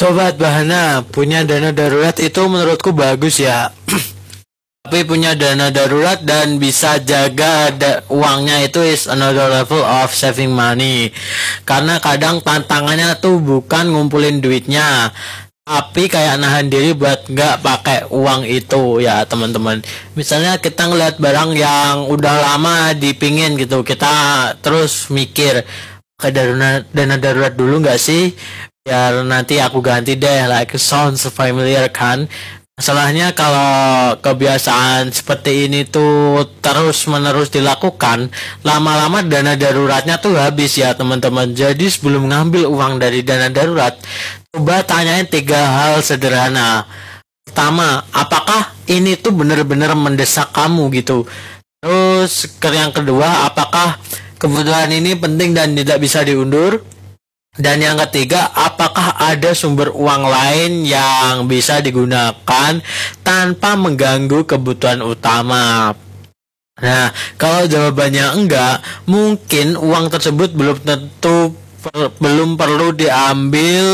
Sobat Bahana, punya dana darurat itu menurutku bagus ya. Tapi punya dana darurat dan bisa jaga uangnya itu is another level of saving money. Karena kadang tantangannya tuh bukan ngumpulin duitnya, tapi kayak nahan diri buat nggak pakai uang itu ya teman-teman. Misalnya kita ngeliat barang yang udah lama dipingin gitu, kita terus mikir ke dana darurat dulu nggak sih, biar nanti aku ganti deh, like sounds familiar kan. Masalahnya kalau kebiasaan seperti ini tuh terus menerus dilakukan, lama-lama dana daruratnya tuh habis ya teman-teman. Jadi sebelum ngambil uang dari dana darurat, coba tanyain 3 hal sederhana. Pertama, apakah ini tuh benar-benar mendesak kamu gitu? Terus yang kedua, apakah kebutuhan ini penting dan tidak bisa diundur? Dan yang ketiga, apakah ada sumber uang lain yang bisa digunakan tanpa mengganggu kebutuhan utama? Nah, kalau jawabannya enggak, mungkin uang tersebut belum perlu diambil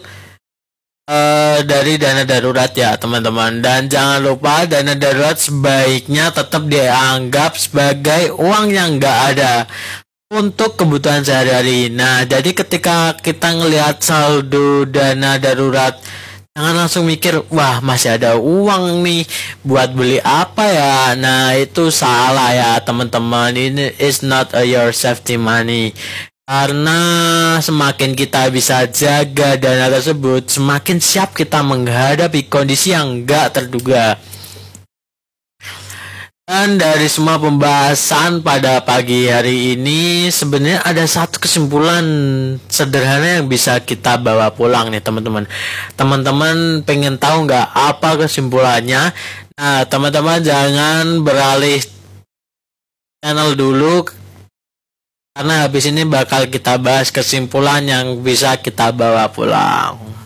dari dana darurat ya teman-teman. Dan jangan lupa dana darurat sebaiknya tetap dianggap sebagai uang yang enggak ada untuk kebutuhan sehari-hari. Nah, jadi ketika kita ngelihat saldo dana darurat, jangan langsung mikir, wah masih ada uang nih buat beli apa ya. Nah, itu salah ya teman-teman. Ini is not your safety money. Karena semakin kita bisa jaga dana tersebut, semakin siap kita menghadapi kondisi yang gak terduga. Dan dari semua pembahasan pada pagi hari ini, sebenarnya ada satu kesimpulan sederhana yang bisa kita bawa pulang nih teman-teman. Teman-teman pengen tahu nggak apa kesimpulannya? Nah, teman-teman jangan beralih channel dulu, karena habis ini bakal kita bahas kesimpulan yang bisa kita bawa pulang.